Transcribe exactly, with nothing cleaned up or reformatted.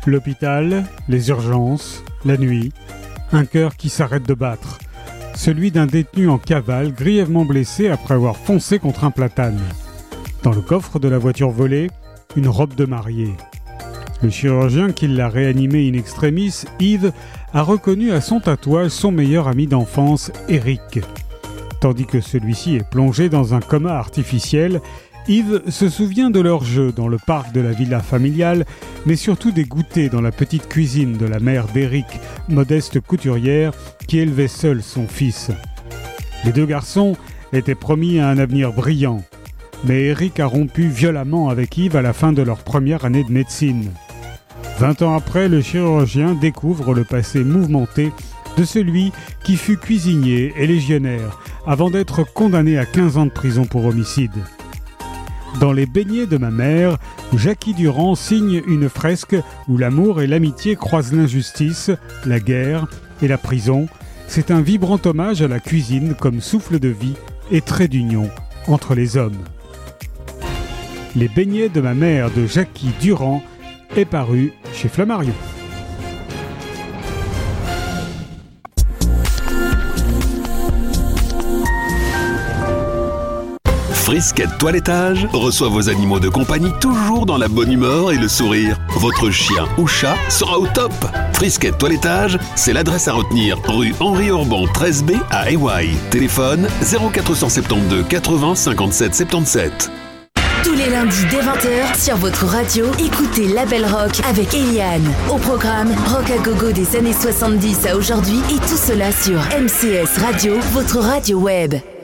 L'hôpital, les urgences, la nuit, un cœur qui s'arrête de battre. Celui d'un détenu en cavale, grièvement blessé après avoir foncé contre un platane. Dans le coffre de la voiture volée, une robe de mariée. Le chirurgien qui l'a réanimé in extremis, Yves, a reconnu à son tatouage son meilleur ami d'enfance, Eric. Tandis que celui-ci est plongé dans un coma artificiel, Yves se souvient de leurs jeux dans le parc de la villa familiale, mais surtout des goûters dans la petite cuisine de la mère d'Eric, modeste couturière, qui élevait seule son fils. Les deux garçons étaient promis à un avenir brillant, mais Eric a rompu violemment avec Yves à la fin de leur première année de médecine. Vingt ans après, le chirurgien découvre le passé mouvementé de celui qui fut cuisinier et légionnaire avant d'être condamné à quinze ans de prison pour homicide. Dans Les beignets de ma mère, Jackie Durand signe une fresque où l'amour et l'amitié croisent l'injustice, la guerre et la prison. C'est un vibrant hommage à la cuisine comme souffle de vie et trait d'union entre les hommes. Les beignets de ma mère de Jackie Durand est paru chez Flammarion. Frisquette Toilettage reçoit vos animaux de compagnie toujours dans la bonne humeur et le sourire. Votre chien ou chat sera au top. Frisquette Toilettage, c'est l'adresse à retenir. Rue Henri Orban treize B à Hawaii. Téléphone zéro quatre cent soixante-douze quatre-vingts cinquante-sept soixante-dix-sept. Tous les lundis dès vingt heures, sur votre radio, écoutez La Belle Rock avec Eliane. Au programme, rock à gogo des années soixante-dix à aujourd'hui et tout cela sur M C S Radio, votre radio web.